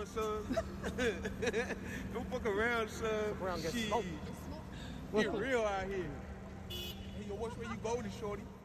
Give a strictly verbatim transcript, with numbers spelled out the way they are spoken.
around, son. Don't fuck around, son. Around, get Shit. smoked. Get real out here. Hey, yo, which way you going, shorty?